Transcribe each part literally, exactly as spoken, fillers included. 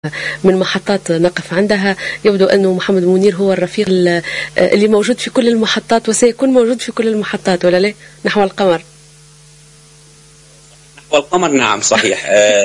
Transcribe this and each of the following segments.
من محطات نقف عندها. يبدو أنه محمد منير هو الرفيق اللي موجود في كل المحطات وسيكون موجود في كل المحطات، ولا لا؟ نحو القمر. نحو القمر، نعم صحيح.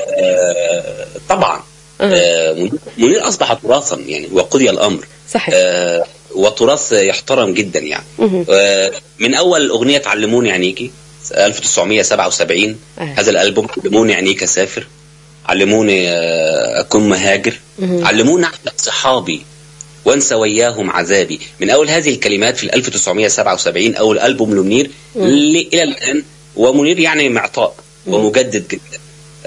آه طبعا. آه منير أصبح تراثا يعني، وقضي الأمر. صحيح. آه وتراث يحترم جدا يعني. آه من أول أغنية علموني عينيكي ألف وتسعمائة وسبعة وسبعين، آه. هذا الألبوم علموني عينيك أسافر، علموني أكون مهاجر، علموني أحلق صحابي وانسى وياهم عذابي. من أول هذه الكلمات في ألف وتسعمائة وسبعة وسبعين أول ألبوم لمنير إلى الآن. ومنير يعني معطاء ومجدد جدا.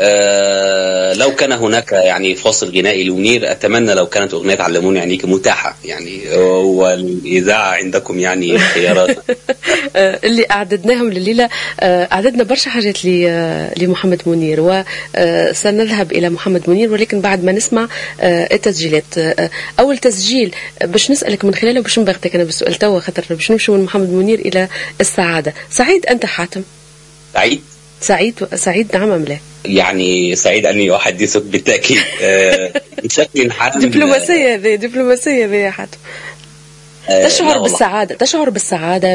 آه لو كان هناك يعني فاصل غنائي لمنير، أتمنى لو كانت أغنية علموني عينيك متاحة يعني، والإذاعة عندكم يعني خيارات. اللي أعددناهم لليلة، أعددنا برشا حاجات لمحمد منير، وسنذهب إلى محمد منير ولكن بعد ما نسمع التسجيلات. أول تسجيل باش نسألك من خلاله، باش نبغتك أنا بالسؤال توا، خاطر باش نمشي من محمد منير إلى السعادة. سعيد أنت حاتم؟ سعيد سعيد سعيد نعم أم لا؟ يعني سعيد أني أحدثك بالتأكيد. بشكل حاتم. دبلوماسية ذي دبلوماسية ذي يا حاتم. تشعر بالسعادة، تشعر بالسعادة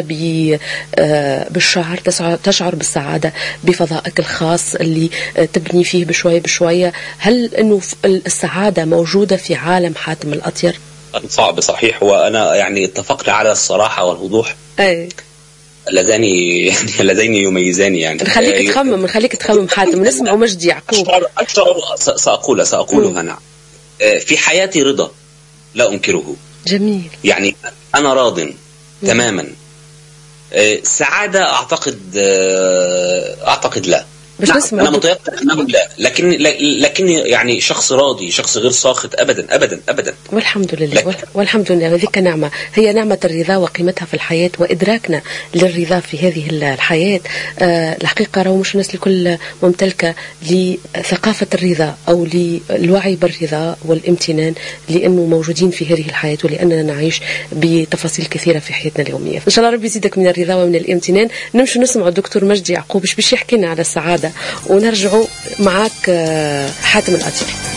بالشعر، تشعر بالسعادة بفضائك الخاص اللي تبني فيه بشوية بشوية. هل أنه السعادة موجودة في عالم حاتم الأطير؟ صعب صحيح، وأنا يعني اتفقنا على الصراحة والوضوح. أي اللذان يعني اللذين يميزاني يعني. نخليك تخمم نخليك تخمم حاتم، نسمع مجدي يعقوب. أشعر سأقول سأقولها نعم. في حياتي رضا لا أنكره. جميل. يعني أنا راض تماما. سعادة أعتقد أعتقد لا. باش نعم. نسمع. أنا متيقن أنه لا، لكن لكن يعني شخص راضي، شخص غير ساخط أبدا أبدا أبدا. والحمد لله لكن. والحمد لله، هذيك نعمة، هي نعمة الرضا وقيمتها في الحياة وإدراكنا للرضا في هذه الحياة. آه الحقيقة راهو مش الناس الكل ممتلكة لثقافة الرضا أو للوعي بالرضا والامتنان، لأنه موجودين في هذه الحياة ولأننا نعيش بتفاصيل كثيرة في حياتنا اليومية. إن شاء الله ربي يزيدك من الرضا ومن الامتنان. نمشي نسمع الدكتور مجدي يعقوب باش يحكي لنا على السعادة، ونرجعوا معاك حاتم الأطير.